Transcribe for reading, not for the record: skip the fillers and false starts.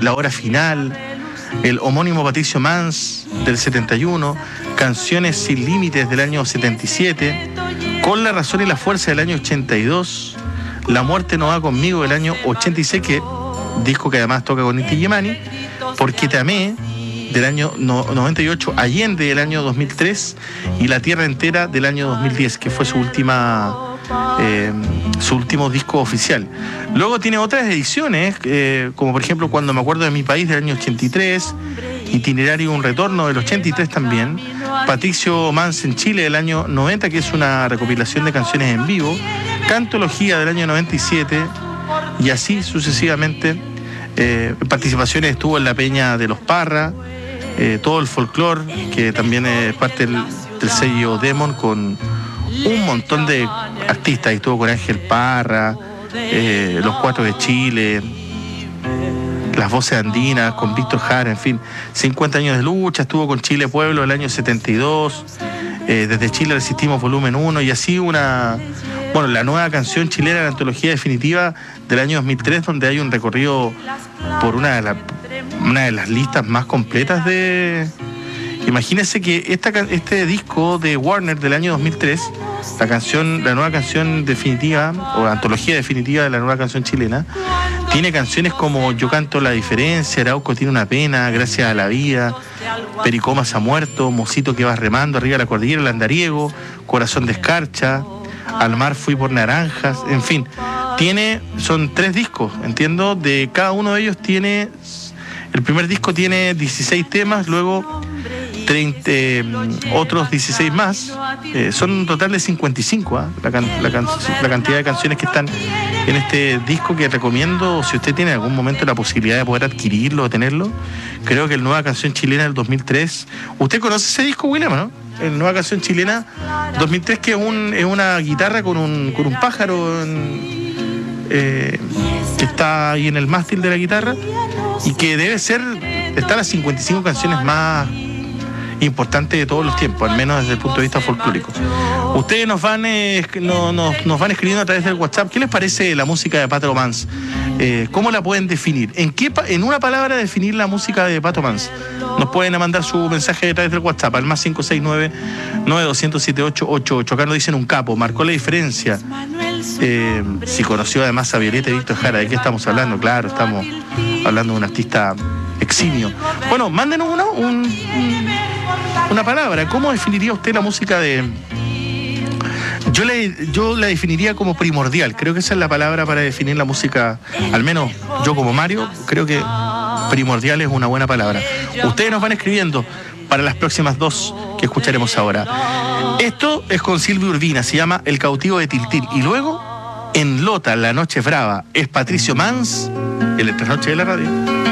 La Hora Final, el homónimo Patricio Mans del 71, Canciones sin Límites del año 77, Con la Razón y la Fuerza del año 82, La Muerte no va conmigo del año 86, que disco que además toca con Inti Illimani, Porque te amé del año 98, Allende del año 2003 y La Tierra Entera del año 2010, que fue su último disco oficial. Luego tiene otras ediciones, como por ejemplo Cuando me acuerdo de mi país del año 83, Itinerario un retorno del 83 también, Patricio Mans en Chile del año 90, que es una recopilación de canciones en vivo, Cantología del año 97 y así sucesivamente. Participaciones estuvo en La Peña de los Parra, todo el folclore, que también es parte del sello Demon, con un montón de artistas. Estuvo con Ángel Parra, Los Cuatro de Chile, Las Voces Andinas, con Víctor Jara, en fin, 50 años de lucha. Estuvo con Chile Pueblo el año 72, Desde Chile Resistimos volumen 1, y así la nueva canción chilena, la antología definitiva del año 2003, donde hay un recorrido por una de las listas más completas de... Imagínense que este disco de Warner del año 2003, la nueva canción definitiva, o antología definitiva de la nueva canción chilena, tiene canciones como Yo canto la diferencia, Arauco tiene una pena, Gracias a la vida, Pericomas ha muerto, Mocito que vas remando, Arriba la cordillera, El andariego, Corazón de escarcha, Al mar fui por naranjas, en fin. Son 3 discos, entiendo, de cada uno de ellos tiene... El primer disco tiene 16 temas, luego 30, otros 16 más, son un total de 55, la cantidad de canciones que están en este disco, que recomiendo si usted tiene en algún momento la posibilidad de poder adquirirlo o tenerlo. Creo que el Nueva Canción Chilena del 2003, ¿usted conoce ese disco, William, no? El Nueva Canción Chilena 2003, que es una guitarra con un pájaro que está ahí en el mástil de la guitarra, y que está las 55 canciones más importantes de todos los tiempos, al menos desde el punto de vista folclórico. Ustedes nos van escribiendo a través del WhatsApp. ¿Qué les parece la música de Pato Mans? ¿Cómo la pueden definir? ¿En una palabra definir la música de Pato Mans? Nos pueden mandar su mensaje a través del WhatsApp al más 569-9207-888. Acá nos dicen un capo, marcó la diferencia. Si conoció además a Violeta y Víctor Jara, ¿de qué estamos hablando? Claro, estamos hablando de un artista eximio. Bueno, mándenos una palabra. ¿Cómo definiría usted la música de...? Yo la definiría como primordial. Creo que esa es la palabra para definir la música. Al menos yo, como Mario, creo que primordial es una buena palabra. Ustedes nos van escribiendo para las próximas 2 que escucharemos ahora. Esto es con Silvia Urbina, se llama El cautivo de Tiltil. Y luego, en Lota, La noche es brava, es Patricio Mans, en la trasnoche de la radio.